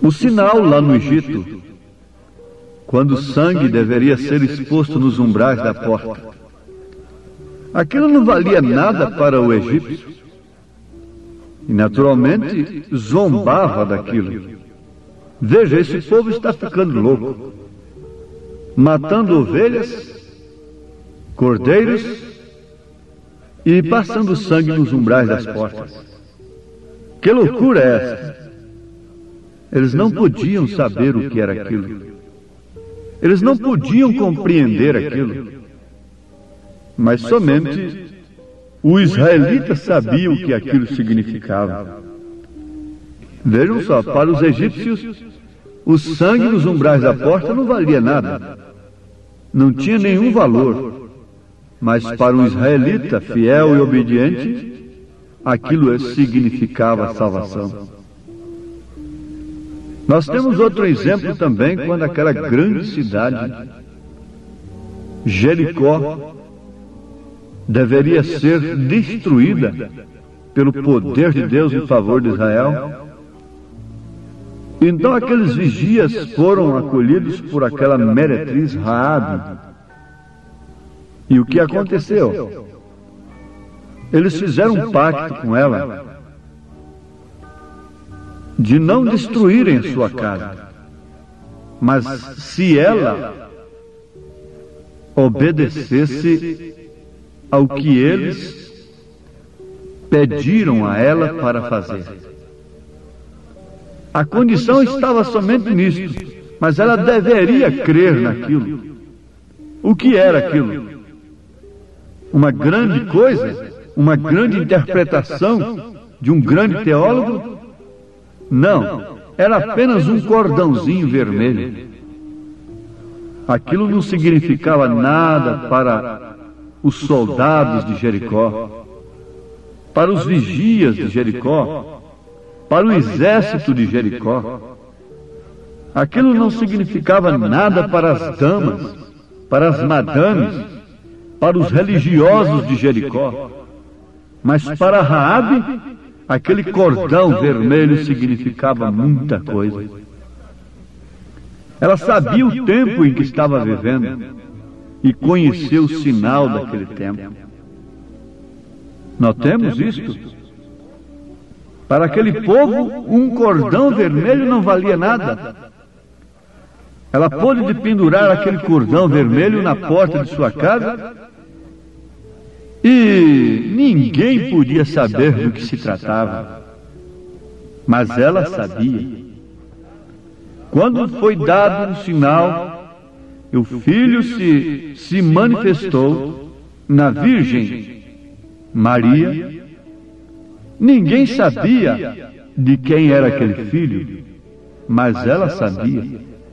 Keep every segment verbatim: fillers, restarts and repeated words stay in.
O sinal lá no Egito, quando o sangue deveria ser exposto nos umbrais da porta, aquilo não valia nada para o egípcio. E naturalmente zombava daquilo. Veja, esse povo está ficando louco, matando ovelhas, cordeiros e passando sangue nos umbrais das portas. Que loucura é essa? Eles não podiam saber o que era aquilo. Eles não podiam compreender aquilo. Mas somente o israelita sabia o que aquilo significava. Vejam só, para os egípcios, o sangue nos umbrais da porta não valia nada. Não tinha nenhum valor. Mas para um israelita fiel e obediente, aquilo significava a salvação. Nós temos outro exemplo também, quando aquela grande cidade, Jericó, deveria ser destruída pelo poder de Deus em favor de Israel. Então aqueles vigias foram acolhidos por aquela meretriz Raabe. E o que aconteceu? Eles fizeram um pacto com ela de não destruírem sua casa, mas se ela obedecesse ao que eles pediram a ela para fazer. A condição estava somente nisto, mas ela deveria crer naquilo. O que era aquilo? Uma grande coisa? Uma grande interpretação de um grande teólogo? Não, era apenas um cordãozinho vermelho. Aquilo não significava nada para os soldados de Jericó, para os vigias de Jericó, para o exército de Jericó. Aquilo não significava nada para as damas, para as madames, para os religiosos de Jericó. Mas para Raabe, aquele cordão vermelho significava muita coisa. Ela sabia o tempo em que estava vivendo e conheceu o sinal daquele tempo. Notemos isto. Para aquele povo, um cordão vermelho não valia nada. Ela pôde pendurar aquele cordão vermelho na porta de sua casa e ninguém podia saber do que se tratava. Mas ela sabia. Quando foi dado o sinal, o filho se, se manifestou na Virgem Maria. Ninguém sabia de quem era aquele filho, mas ela sabia.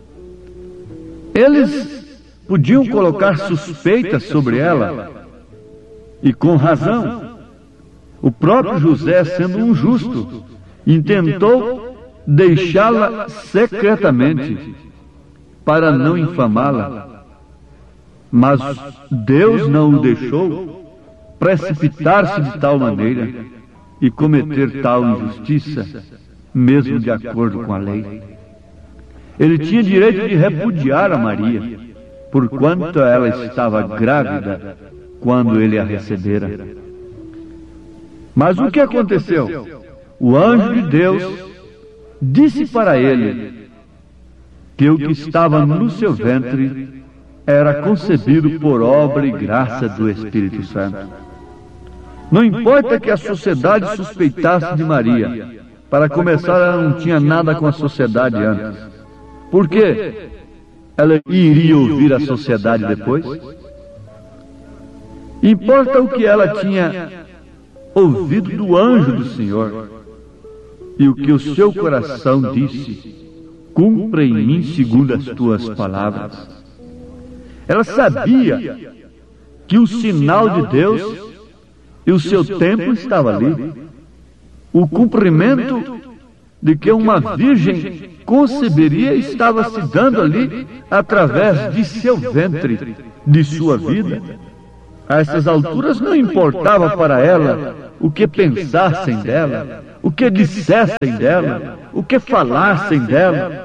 Eles podiam colocar suspeitas sobre ela, e com razão. O próprio José, sendo um justo, intentou deixá-la secretamente, para não infamá-la. Mas Deus não o deixou precipitar-se de tal maneira e cometer tal injustiça, mesmo de acordo com a lei. Ele tinha direito de repudiar a Maria, porquanto ela estava grávida quando ele a recebera. Mas o que aconteceu? O anjo de Deus disse para ele que o que estava no seu ventre era concebido por obra e graça do Espírito Santo. Não importa que a sociedade suspeitasse de Maria. Para começar, ela não tinha nada com a sociedade antes. Por quê? Ela iria ouvir a sociedade depois? Importa o que ela tinha ouvido do anjo do Senhor e o que o seu coração disse: cumpra em mim segundo as tuas palavras. Ela sabia que o sinal de Deus e o seu tempo estava ali. O cumprimento de que uma virgem conceberia estava se dando ali através de seu ventre, de sua vida. A essas alturas não importava para ela o que pensassem dela, o que dissessem dela, o que falassem dela.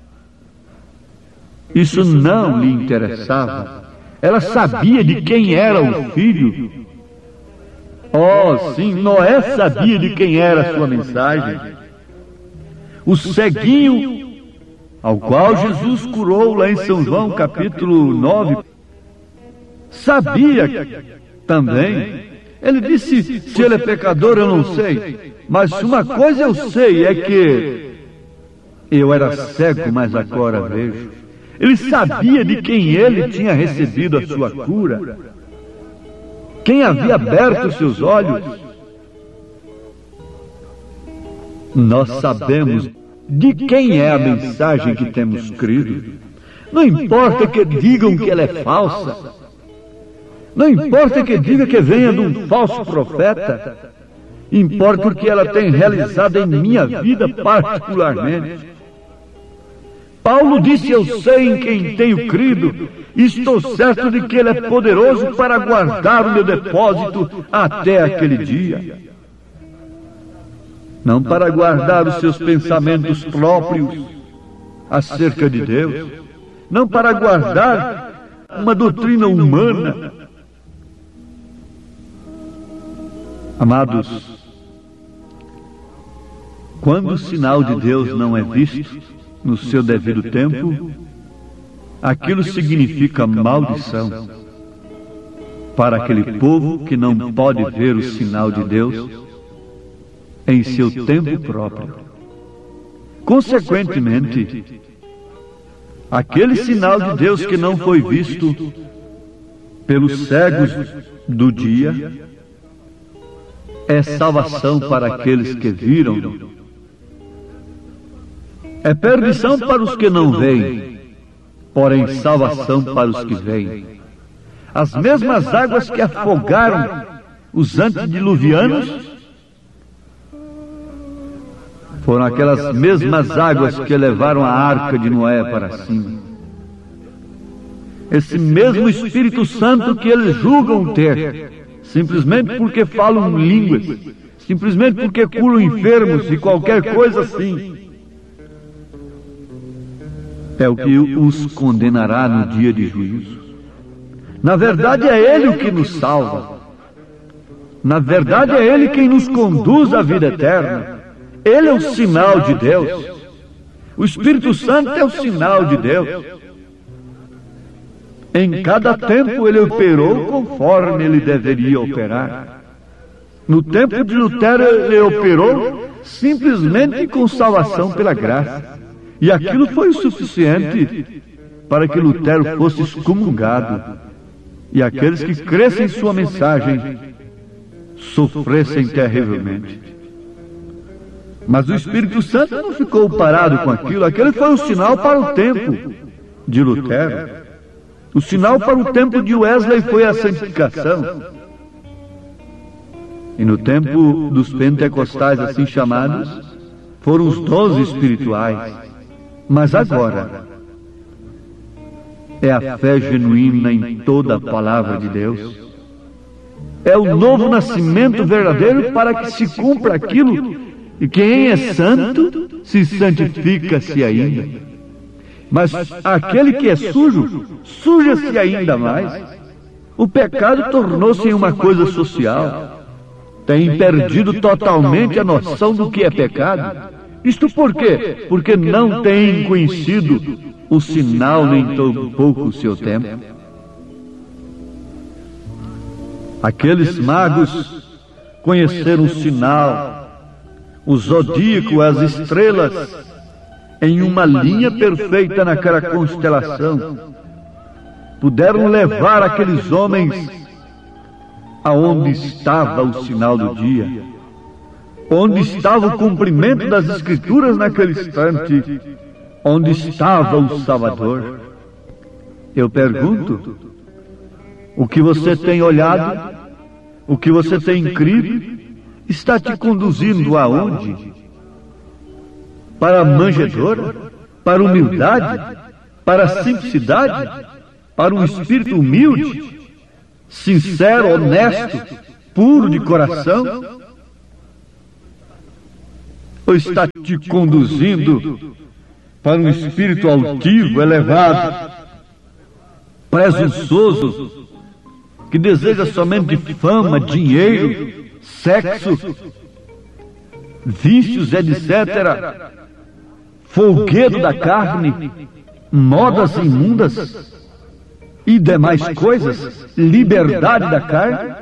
Isso não lhe interessava. Ela sabia de quem era o filho. Oh, sim, Noé sabia de quem era a sua mensagem. O ceguinho, ao qual Jesus curou lá em São João, capítulo nove, sabia também. Ele disse, se ele é pecador eu não sei, mas uma coisa eu sei, é que eu era cego, mas agora vejo. Ele sabia de quem ele tinha recebido a sua cura, quem havia aberto os seus olhos. Nós sabemos de quem é a mensagem que temos crido. Não importa que digam que ela é falsa, não importa que diga que venha de um falso profeta, importa o que ela tem realizado em minha vida particularmente. Paulo disse, eu sei em quem tenho crido, e estou certo de que ele é poderoso para guardar o meu depósito até aquele dia. Não para guardar os seus pensamentos próprios acerca de Deus, não para guardar uma doutrina humana. Amados, quando o sinal de Deus não é visto no seu devido tempo, aquilo significa maldição para aquele povo que não pode ver o sinal de Deus em seu tempo próprio. Consequentemente, aquele sinal de Deus que não foi visto pelos cegos do dia é salvação para aqueles que viram. É perdição para os que não veem, porém salvação para os que veem. As mesmas águas que afogaram os antediluvianos foram aquelas mesmas águas que levaram a arca de Noé para cima. Esse mesmo Espírito Santo que eles julgam ter, simplesmente porque falam línguas, simplesmente porque curam enfermos e qualquer coisa assim, é o que os condenará no dia de juízo. Na verdade é Ele o que nos salva. Na verdade é Ele quem nos conduz à vida eterna. Ele é o sinal de Deus. O Espírito Santo é o sinal de Deus. Em cada tempo Ele operou conforme Ele deveria operar. No tempo de Lutero Ele operou simplesmente com salvação pela graça. E aquilo foi o suficiente para que Lutero fosse excomungado e aqueles que crescem em sua mensagem sofressem terrivelmente. Mas o Espírito Santo não ficou parado com aquilo. Aquele foi o sinal para o tempo de Lutero. O sinal para o tempo de Wesley foi a santificação. E no tempo dos pentecostais assim chamados, foram os doze espirituais. Mas agora, é a fé genuína em toda a palavra de Deus. É o novo nascimento verdadeiro para que se cumpra aquilo, e quem é santo se santifica-se ainda. Mas aquele que é sujo, suja-se ainda mais. O pecado tornou-se uma coisa social. Tem perdido totalmente a noção do que é pecado. Isto por quê? Porque não tem conhecido o sinal nem tampouco o seu tempo. Aqueles magos conheceram o sinal, o zodíaco, as estrelas, em uma linha perfeita naquela constelação. Puderam levar aqueles homens aonde estava o sinal do dia, onde estava o cumprimento das Escrituras naquele instante, onde estava o Salvador. Eu pergunto, o que você tem olhado, o que você tem crido, está te conduzindo aonde? Para a manjedoura? Para a humildade? Para a simplicidade? Para um espírito humilde, sincero, honesto, puro de coração? Ou está te conduzindo para um espírito altivo, elevado, presunçoso, que deseja somente fama, dinheiro, sexo, vícios, etcétera, folguedo da carne, modas imundas e demais coisas, liberdade da carne?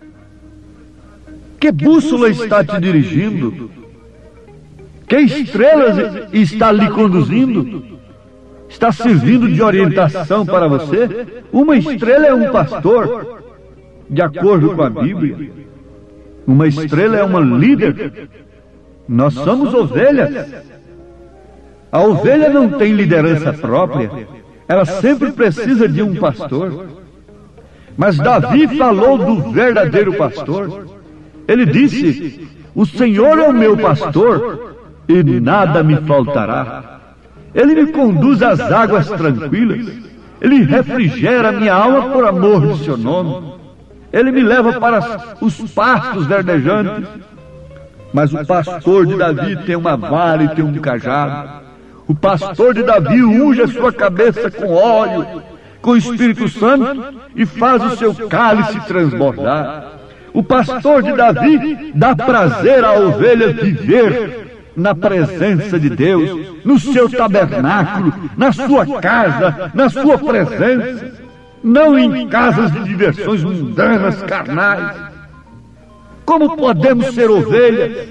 Que bússola está te dirigindo? Que estrelas está lhe conduzindo? Está servindo de orientação para você? Uma estrela é um pastor, de acordo com a Bíblia. Uma estrela é uma líder. Nós somos ovelhas. A ovelha não tem liderança própria. Ela sempre precisa de um pastor. Mas Davi falou do verdadeiro pastor. Ele disse: o Senhor é o meu pastor e nada me faltará. Ele me conduz às águas tranquilas. Ele refrigera minha alma por amor de seu nome. Ele me leva para os pastos verdejantes. Mas o pastor de Davi tem uma vara e tem um cajado. O pastor de Davi unge a sua cabeça com óleo, com o Espírito Santo, e faz o seu cálice transbordar. O pastor de Davi dá prazer à ovelha viver na presença de Deus, no seu tabernáculo, na sua casa, na sua presença, não em casas de diversões mundanas, carnais. Como podemos ser ovelhas?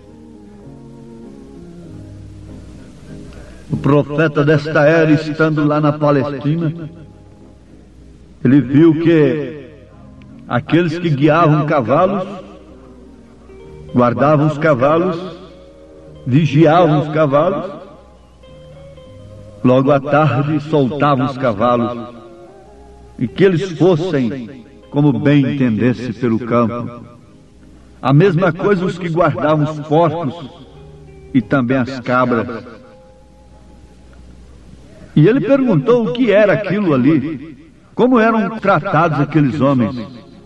O profeta desta era, estando lá na Palestina, ele viu que aqueles que guiavam cavalos, guardavam os cavalos, vigiavam os cavalos, logo à tarde soltavam os cavalos, e que eles fossem como bem entendesse pelo campo. A mesma coisa os que guardavam os porcos e também as cabras. E ele perguntou o que era aquilo ali, como eram tratados aqueles homens.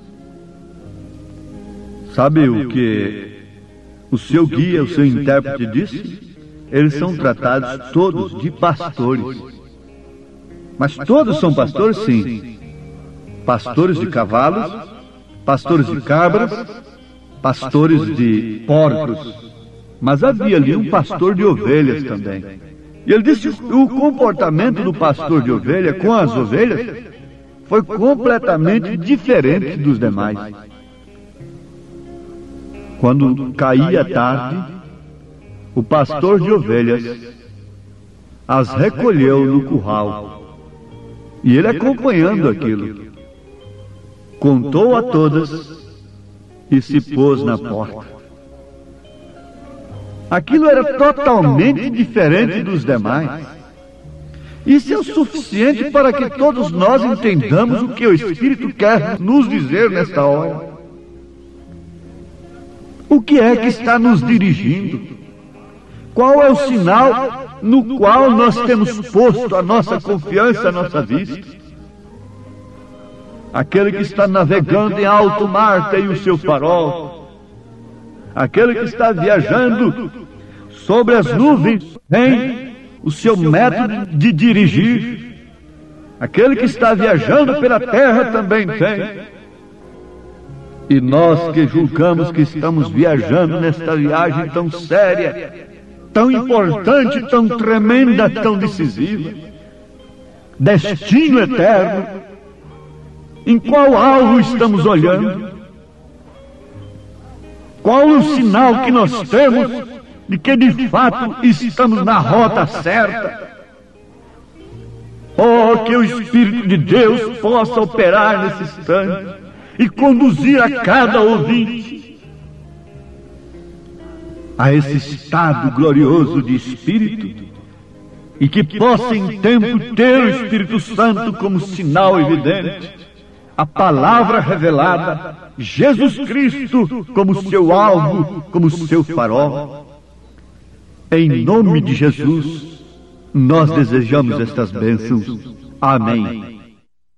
Sabe o que o seu guia, o seu intérprete disse? Eles são tratados todos de pastores. Mas todos são pastores? Sim. Pastores de cavalos, pastores de cabras, pastores de porcos. Mas havia ali um pastor de ovelhas também. E ele disse que o comportamento do pastor de ovelha com as ovelhas foi completamente diferente dos demais. Quando caía a tarde, o pastor de ovelhas as recolheu no curral. E ele, acompanhando aquilo, contou a todas e se pôs na porta. Aquilo era totalmente diferente dos demais. Isso é o suficiente para que todos nós entendamos o que o Espírito quer nos dizer nesta hora. O que é que está nos dirigindo? Qual é o sinal no qual nós temos posto a nossa confiança, a nossa vista? Aquele que está navegando em alto mar tem o seu farol. Aquele que está viajando sobre as nuvens tem o seu método de dirigir. Aquele que está viajando pela terra também tem. E nós que julgamos que estamos viajando nesta viagem tão séria, tão importante, tão tremenda, tão decisiva, destino eterno, em qual alvo estamos olhando? Qual o sinal que nós temos de que de fato estamos na rota certa? Oh, que o Espírito de Deus possa operar nesse instante e conduzir a cada ouvinte a esse estado glorioso de Espírito, e que possa em tempo ter o Espírito Santo como sinal evidente, a palavra revelada, Jesus Cristo como seu alvo, como seu farol. Em nome de Jesus, nós desejamos estas bênçãos. Amém.